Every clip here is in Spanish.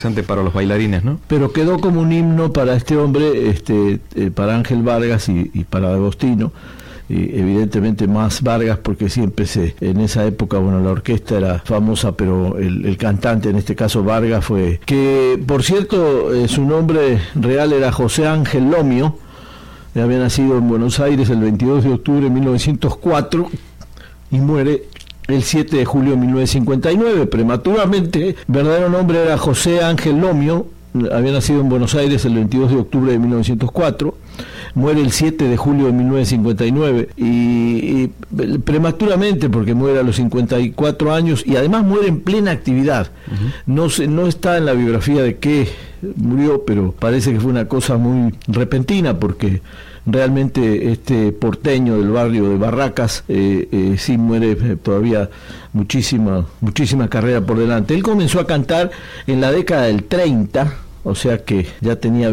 Para los bailarines, ¿no? Pero quedó como un himno para este hombre, para Ángel Vargas y para D'Agostino. Y evidentemente más Vargas, porque siempre en esa época, bueno, la orquesta era famosa, pero el cantante, en este caso Vargas, fue, que por cierto, su nombre real era José Ángel Lomio. Había nacido en Buenos Aires el 22 de octubre de 1904 y muere el 7 de julio de 1959, prematuramente. Verdadero nombre era José Ángel Lomio, había nacido en Buenos Aires el 22 de octubre de 1904, muere el 7 de julio de 1959 y prematuramente, porque muere a los 54 años y además muere en plena actividad. No está en la biografía de qué murió, pero parece que fue una cosa muy repentina, porque realmente este porteño del barrio de Barracas sí muere, todavía muchísima carrera por delante. Él comenzó a cantar en la década del 30, o sea que ya tenía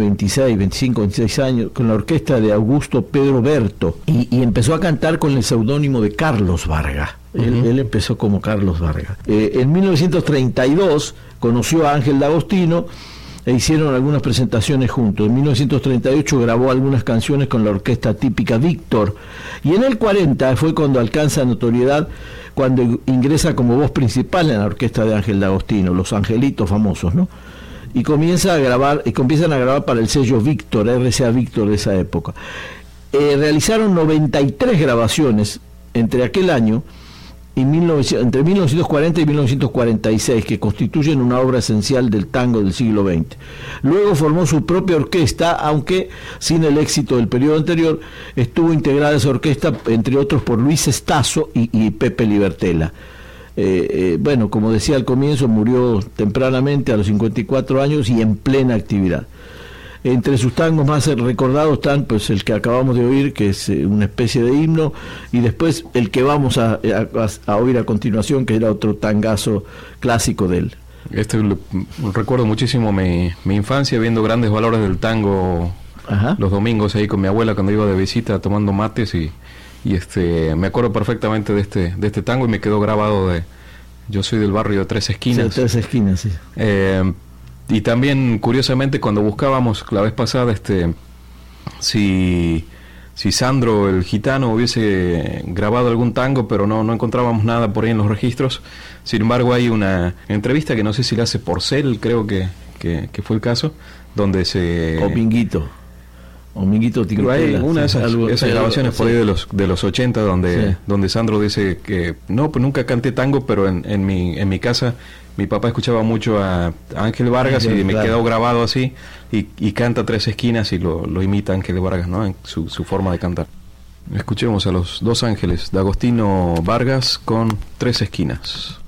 26 años, con la orquesta de Augusto Pedro Berto, y empezó a cantar con el seudónimo de Carlos Vargas. Él empezó como Carlos Vargas. En 1932 conoció a Ángel D'Agostino e hicieron algunas presentaciones juntos. En 1938 grabó algunas canciones con la orquesta típica Víctor, y en el 40 fue cuando alcanza notoriedad, cuando ingresa como voz principal en la orquesta de Ángel D'Agostino, los Angelitos famosos, ¿no? Y comienzan a grabar para el sello Víctor, RCA Víctor de esa época. Realizaron 93 grabaciones entre aquel año y entre 1940 y 1946, que constituyen una obra esencial del tango del siglo XX. Luego formó su propia orquesta, aunque sin el éxito del periodo anterior. Estuvo integrada esa orquesta, entre otros, por Luis Estazo y Pepe Libertela. Bueno, como decía al comienzo, murió tempranamente a los 54 años y en plena actividad. Entre sus tangos más recordados están, pues, el que acabamos de oír, que es una especie de himno, y después el que vamos a oír a continuación, que era otro tangazo clásico de él. Recuerdo muchísimo mi infancia viendo Grandes Valores del Tango. Ajá. Los domingos ahí con mi abuela cuando iba de visita tomando mates, y me acuerdo perfectamente de este tango, y me quedó grabado yo soy del barrio de Tres Esquinas. Sí, Tres Esquinas, sí. Y también, curiosamente, cuando buscábamos la vez pasada si Sandro el Gitano hubiese grabado algún tango, pero no encontrábamos nada por ahí en los registros. Sin embargo, hay una entrevista que no sé si la hace Porcel, creo que fue el caso, donde o Minguito Tinguitela. Hay una de esas grabaciones por ahí de los 80 donde Sandro dice que no, pues nunca canté tango, pero en mi casa mi papá escuchaba mucho a Ángel Vargas, y me quedó grabado así, y canta Tres Esquinas y lo imita Ángel Vargas, ¿no? En su forma de cantar. Escuchemos a los dos Ángeles, D'Agostino Vargas con Tres Esquinas.